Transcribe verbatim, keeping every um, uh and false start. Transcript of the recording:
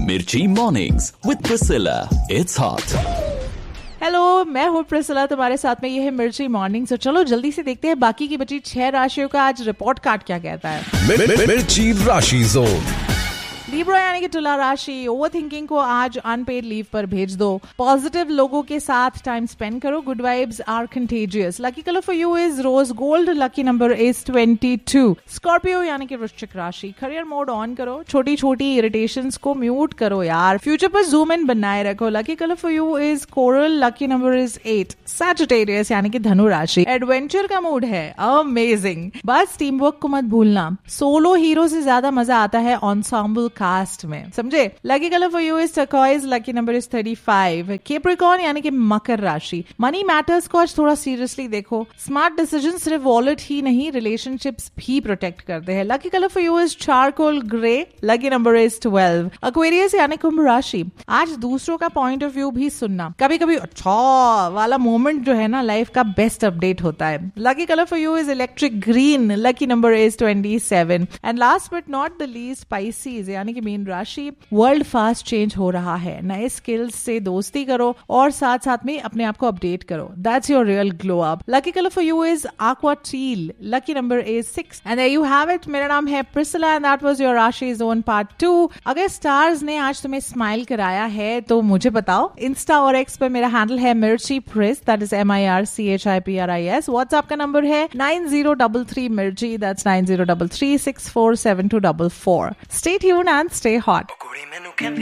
Mirchi Mornings with Priscilla. It's hot. Hello, मैं हूँ Priscilla, तुम्हारे साथ में ये है मिर्ची मॉर्निंग। तो चलो जल्दी से देखते हैं बाकी की बची छह राशियों का आज रिपोर्ट कार्ड क्या कहता है। मिर, मिर, मिर्ची राशि जोन। लिब्रा यानी कि तुला राशि, ओवर थिंकिंग को आज अनपेड लीव पर भेज दो। पॉजिटिव लोगों के साथ टाइम स्पेंड करो। Good vibes are contagious. Lucky colour for you is rose gold. Lucky number is twenty two. Scorpio यानी कि वृश्चिक राशि, करियर मोड ऑन करो। छोटी छोटी इरिटेशंस को म्यूट करो यार। फ्यूचर पर जूम इन बनाए रखो। Lucky colour for you is coral. Lucky number is eight. Sagittarius यानी कि धनु राशि, एडवेंचर का मूड है, अमेजिंग। बस टीम वर्क को मत भूलना। सोलो हीरो से ज्यादा मजा आता है एंसेंबल कास्ट में, समझे। Lucky colour for you is turquoise. Lucky number is thirty five. Capricorn यानी कि मकर राशि, मनी मैटर्स को आज थोड़ा सीरियसली देखो। स्मार्ट डिसीजन सिर्फ वॉलेट ही नहीं, रिलेशनशिप्स भी प्रोटेक्ट करते हैं। Lucky colour for you is charcoal grey. Lucky number is twelve. Aquarius यानी कुंभ राशि, आज दूसरों का पॉइंट ऑफ व्यू भी सुनना। कभी कभी अच्छा वाला मोमेंट जो है ना लाइफ का बेस्ट अपडेट होता है। Lucky colour for you is electric green. Lucky number is twenty seven. And last but not the least, species यानी कि मीन राशि, वर्ल्ड फास्ट चेंज हो रहा है। नए स्किल्स से दोस्ती करो और साथ साथ में अपने आप को अपडेट करो। That's your real glow up. Lucky colour for you is aqua teal. Lucky number is six. And there you have it. मेरा नाम है Priscilla and that was your राशि जोन पार्ट टू। अगर स्टार्स ने आज तुम्हें smile कराया है तो मुझे बताओ। इंस्टा और एक्स पर मेरा हैंडल है मिर्ची प्रिस, that is M I R C H I P R I S. WhatsApp का नंबर है नाइन जीरो डबल थ्री मिर्ची, that's nine zero double three six four seven to double four. Stay tuned and stay hot.